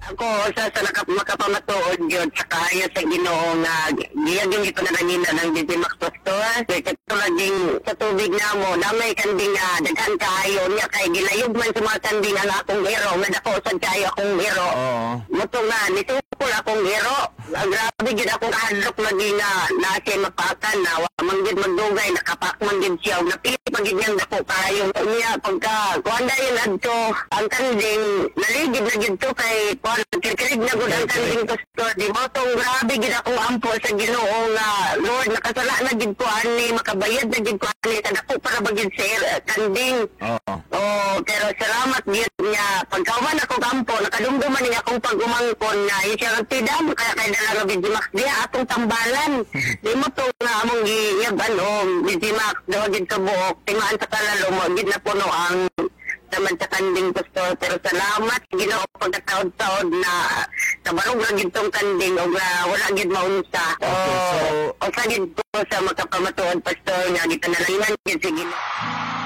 Ako sa makapamatuod yun sa kaya sa Ginoo nga giyan yung ito na nangina ng DJ Max Pastor. Katulad din sa tubig na mo, namay kanding daghan kayo niya kay gilayog man sa mga kanding ang akong hero, nga dako sad kayo akong hero. Muto nga, nitukol akong hero. Grabe gid akong kahadlok lagi nga nasi mapakan na manggid magdugay, nakapak manggid siya. Napili pagid niyang dako kayo. Niya pagka kuanda yun adto, ang kanding naligid na gid to kay kikilig na gud ang kanding pastor. Di mo tong grabe gid akong ampol sa Ginoo nga Lord, nakasala na gid ko ani, makabayad na gid ko ani sa dako para bagid sa kanding. Pero salamat gid niya pagkauman ako kampo, nakadumduman niya akong pag-umangkon nga siya ang tidam kaya kay dala nga DJ Max diya atong tambalan. Di mo to nga among giyaban DJ Max daw gid ka buok, timaan sa kalalo mo gid na puno ang naman sa kanding pastor. Pero salamat Ginoo pagkataod-taod na kabarog lang gid tong kanding o wala gid maunsa. O sa gid ko sa makapamatuod pastor nga gitanalangan gid si Ginoo.